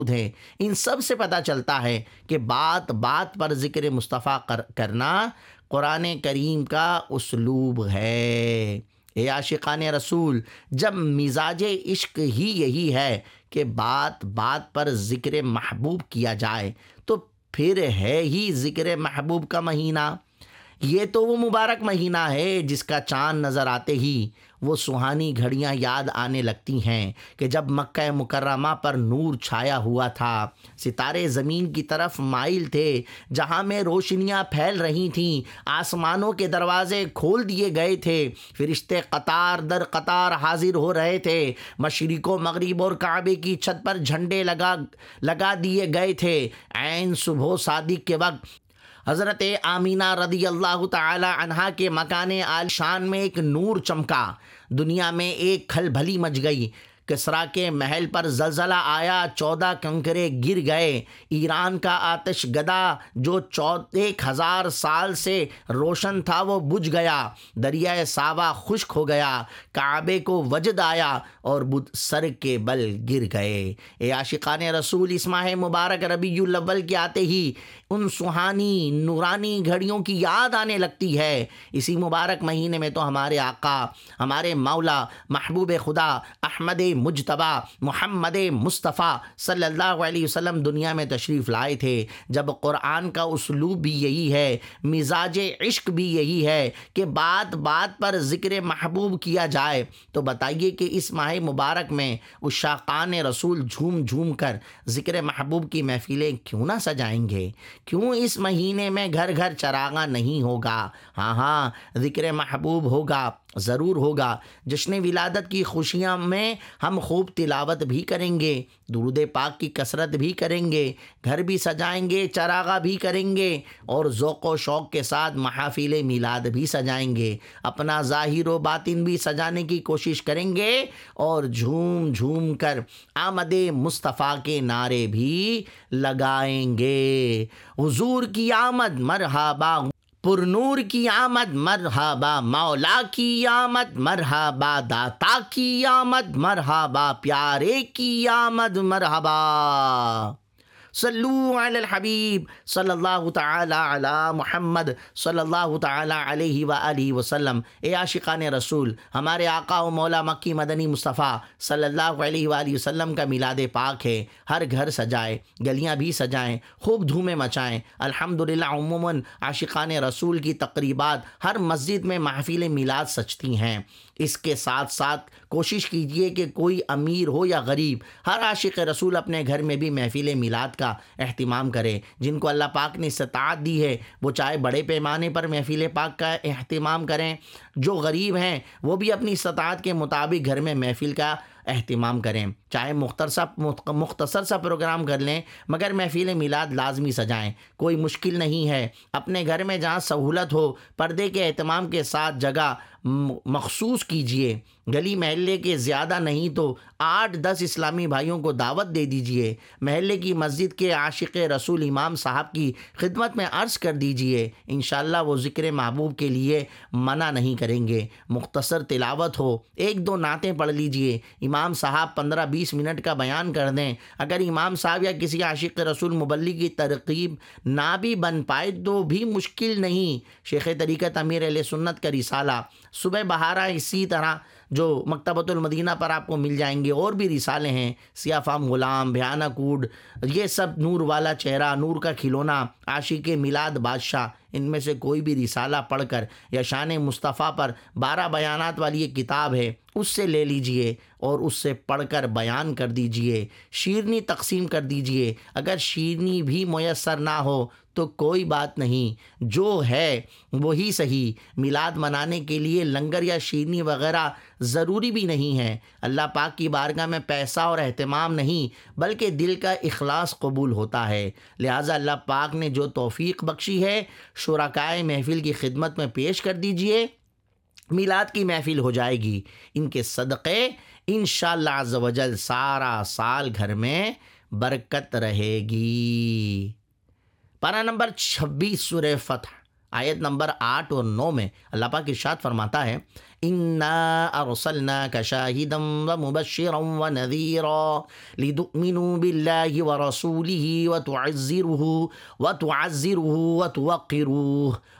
ہے۔ ان سب سے پتہ چلتا ہے کہ بات بات پر ذکر مصطفیٰ کرنا قرآن کریم کا اسلوب ہے۔ اے عاشقان رسول، جب مزاج عشق ہی یہی ہے کہ بات بات پر ذکر محبوب کیا جائے تو پھر ہے ہی ذکر محبوب کا مہینہ۔ یہ تو وہ مبارک مہینہ ہے جس کا چاند نظر آتے ہی وہ سہانی گھڑیاں یاد آنے لگتی ہیں کہ جب مکہ مکرمہ پر نور چھایا ہوا تھا، ستارے زمین کی طرف مائل تھے، جہاں میں روشنیاں پھیل رہی تھیں، آسمانوں کے دروازے کھول دیے گئے تھے، فرشتے قطار در قطار حاضر ہو رہے تھے، مشرق و مغرب اور کعبے کی چھت پر جھنڈے لگا دیے گئے تھے۔ عین صبح صادق کے وقت حضرت آمینہ رضی اللہ تعالی عنہا کے مکان عالیشان میں ایک نور چمکا، دنیا میں ایک کھلبلی مچ گئی، کسریٰ کے محل پر زلزلہ آیا، 14 کنکرے گر گئے، ایران کا آتش گدا جو 1000 سال سے روشن تھا وہ بجھ گیا، دریائے ساوا خشک ہو گیا، کعبے کو وجد آیا اور بت سر کے بل گر گئے۔ اے عاشقان رسول، اس ماہ مبارک ربیع الاول کے آتے ہی ان سہانی نورانی گھڑیوں کی یاد آنے لگتی ہے۔ اسی مبارک مہینے میں تو ہمارے آقا، ہمارے مولا، محبوب خدا احمد مجتبیٰ محمد مصطفیٰ صلی اللہ علیہ وسلم دنیا میں تشریف لائے تھے۔ جب قرآن کا اسلوب بھی یہی ہے، مزاج عشق بھی یہی ہے کہ بات بات پر ذکر محبوب کیا جائے، تو بتائیے کہ اس ماہ مبارک میں عشاقان رسول جھوم جھوم کر ذکر محبوب کی محفلیں کیوں نہ سجائیں گے؟ کیوں اس مہینے میں گھر گھر چراغاں نہیں ہوگا؟ ہاں ذکر محبوب ہوگا، ضرور ہوگا۔ جشن ولادت کی خوشیاں میں ہم خوب تلاوت بھی کریں گے، درود پاک کی کثرت بھی کریں گے، گھر بھی سجائیں گے، چراغاں بھی کریں گے، اور ذوق و شوق کے ساتھ محافل میلاد بھی سجائیں گے، اپنا ظاہر و باطن بھی سجانے کی کوشش کریں گے، اور جھوم جھوم کر آمد مصطفیٰ کے نعرے بھی لگائیں گے۔ حضور کی آمد مرحبا، پر نور کی آمد مرحبا، مولا کی آمد مرحبا، داتا کی آمد مرحبا، پیارے کی آمد مرحبا۔ صلو علی الحبیب صلی اللہ تعالی علی محمد صلی اللہ تعالی علیہ وآلہ وسلم۔ اے عاشقان رسول، ہمارے آقا و مولا مکی مدنی مصطفیٰ صلی اللہ علیہ وآلہ وسلم کا میلاد پاک ہے۔ ہر گھر سجائیں، گلیاں بھی سجائیں، خوب دھومیں مچائیں۔ الحمدللہ عموماً عاشقان رسول کی تقریبات ہر مسجد میں محفل میلاد سجتی ہیں۔ اس کے ساتھ ساتھ کوشش کیجئے کہ کوئی امیر ہو یا غریب، ہر عاشق رسول اپنے گھر میں بھی محفل میلاد کا اہتمام کرے۔ جن کو اللہ پاک نے استطاعت دی ہے وہ چاہے بڑے پیمانے پر محفل پاک کا اہتمام کریں، جو غریب ہیں وہ بھی اپنی استطاعت کے مطابق گھر میں محفل کا اہتمام کریں، چاہے مختصر سا پروگرام کر لیں، مگر محفل میلاد لازمی سجائیں۔ کوئی مشکل نہیں ہے، اپنے گھر میں جہاں سہولت ہو پردے کے اہتمام کے ساتھ جگہ مخصوص کیجئے۔ گلی محلے کے زیادہ نہیں تو 8-10 اسلامی بھائیوں کو دعوت دے دیجئے، محلے کی مسجد کے عاشق رسول امام صاحب کی خدمت میں عرض کر دیجئے، انشاءاللہ وہ ذکر محبوب کے لیے منع نہیں کریں گے۔ مختصر تلاوت ہو، 1-2 نعتیں پڑھ لیجئے، امام صاحب 15-20 منٹ کا بیان کر دیں۔ اگر امام صاحب یا کسی عاشق رسول مبلغ کی ترغیب نہ بھی بن پائے تو بھی مشکل نہیں، شیخ طریقت امیر اہل سنت کا رسالہ صبح بہارا، اسی طرح جو مکتبۃ المدینہ پر آپ کو مل جائیں گے، اور بھی رسالے ہیں، سیاہ فام غلام، بھیانہ کوڈ، یہ سب نور والا چہرہ، نور کا کھلونا، عاشق میلاد بادشاہ، ان میں سے کوئی بھی رسالہ پڑھ کر یا شان مصطفیٰ پر 12 بیانات والی ایک کتاب ہے، اس سے لے لیجئے اور اس سے پڑھ کر بیان کر دیجئے، شیرنی تقسیم کر دیجئے۔ اگر شیرنی بھی میسر نہ ہو تو کوئی بات نہیں، جو ہے وہی صحیح۔ میلاد منانے کے لیے لنگر یا شیرنی وغیرہ ضروری بھی نہیں ہے۔ اللہ پاک کی بارگاہ میں پیسہ اور اہتمام نہیں بلکہ دل کا اخلاص قبول ہوتا ہے، لہٰذا اللہ پاک نے جو توفیق بخشی ہے شرکائے محفل کی خدمت میں پیش کر دیجئے، میلاد کی محفل ہو جائے گی۔ ان کے صدقے انشاءاللہ عز و جل سارا سال گھر میں برکت رہے گی۔ پارہ نمبر 26 سورہ فتح، آیت نمبر 8 اور 9 میں اللہ پاک ارشاد فرماتا ہے، انا ارسلناک شاہدا ومبشرا ونذیرا لتؤمنوا باللہ ورسولہ وتعزروہ وتوقروہ